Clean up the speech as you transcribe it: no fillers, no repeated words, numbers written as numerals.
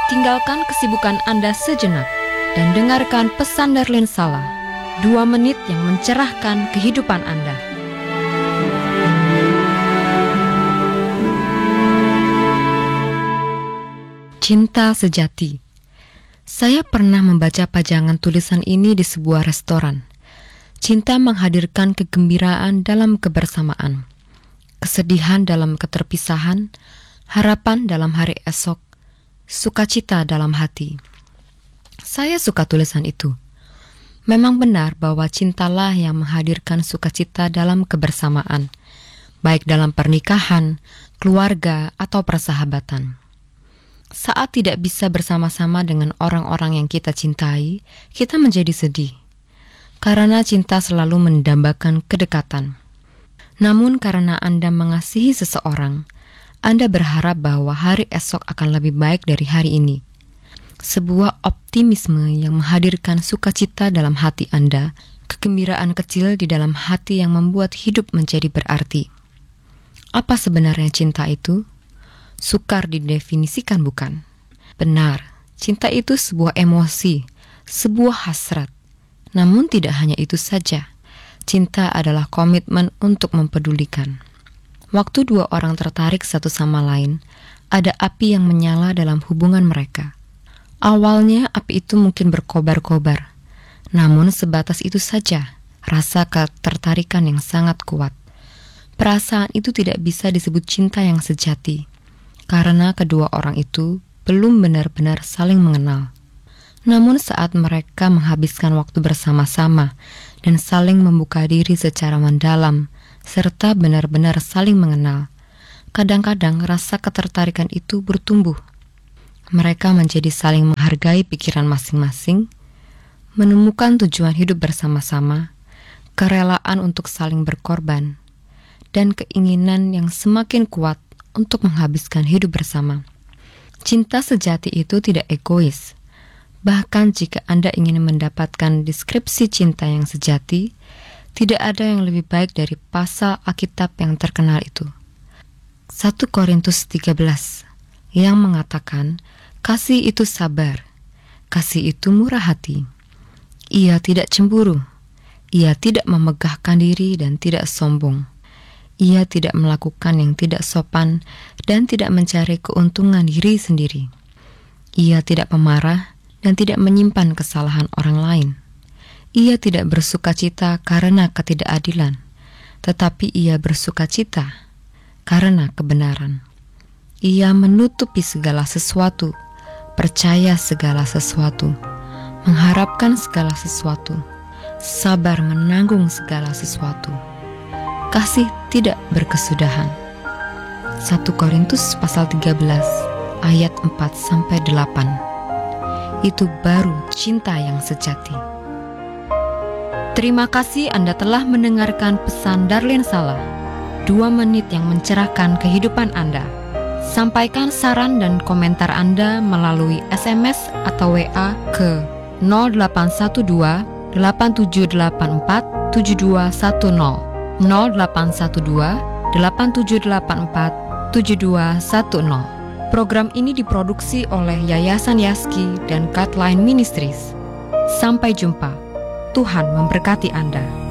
Tinggalkan kesibukan Anda sejenak dan dengarkan pesan Darlene Sala, 2 menit yang mencerahkan kehidupan Anda. Cinta sejati. Saya pernah membaca pajangan tulisan ini di sebuah restoran. Cinta menghadirkan kegembiraan dalam kebersamaan, kesedihan dalam keterpisahan, harapan dalam hari esok, sukacita dalam hati. Saya suka tulisan itu. Memang benar bahwa cintalah yang menghadirkan sukacita dalam kebersamaan, baik dalam pernikahan, keluarga, atau persahabatan. Saat tidak bisa bersama-sama dengan orang-orang yang kita cintai, kita menjadi sedih. Karena cinta selalu mendambakan kedekatan. Namun karena Anda mengasihi seseorang, Anda berharap bahwa hari esok akan lebih baik dari hari ini. Sebuah optimisme yang menghadirkan sukacita dalam hati Anda, kegembiraan kecil di dalam hati yang membuat hidup menjadi berarti. Apa sebenarnya cinta itu? Sukar didefinisikan, bukan? Benar, cinta itu sebuah emosi, sebuah hasrat. Namun tidak hanya itu saja. Cinta adalah komitmen untuk mempedulikan. Waktu 2 orang tertarik satu sama lain, ada api yang menyala dalam hubungan mereka. Awalnya api itu mungkin berkobar-kobar, namun sebatas itu saja, rasa ketertarikan yang sangat kuat. Perasaan itu tidak bisa disebut cinta yang sejati, karena kedua orang itu belum benar-benar saling mengenal. Namun saat mereka menghabiskan waktu bersama-sama dan saling membuka diri secara mendalam, serta benar-benar saling mengenal, kadang-kadang rasa ketertarikan itu bertumbuh. Mereka menjadi saling menghargai pikiran masing-masing, menemukan tujuan hidup bersama-sama, kerelaan untuk saling berkorban, dan keinginan yang semakin kuat untuk menghabiskan hidup bersama. Cinta sejati itu tidak egois. Bahkan jika Anda ingin mendapatkan deskripsi cinta yang sejati, tidak ada yang lebih baik dari pasal Alkitab yang terkenal itu. 1 Korintus 13 yang mengatakan, kasih itu sabar, kasih itu murah hati. Ia tidak cemburu, ia tidak memegahkan diri dan tidak sombong. Ia tidak melakukan yang tidak sopan dan tidak mencari keuntungan diri sendiri. Ia tidak pemarah dan tidak menyimpan kesalahan orang lain. Ia tidak bersukacita karena ketidakadilan, tetapi ia bersukacita karena kebenaran. Ia menutupi segala sesuatu, percaya segala sesuatu, mengharapkan segala sesuatu, sabar menanggung segala sesuatu. Kasih tidak berkesudahan. 1 Korintus pasal 13 ayat 4-8. Itu baru cinta yang sejati. Terima kasih Anda telah mendengarkan pesan Darlene Sala, 2 menit yang mencerahkan kehidupan Anda. Sampaikan saran dan komentar Anda melalui SMS atau WA ke 0812 8784 7210 0812 8784 7210. Program ini diproduksi oleh Yayasan Yaski dan Guideline Ministries. Sampai jumpa. Tuhan memberkati Anda.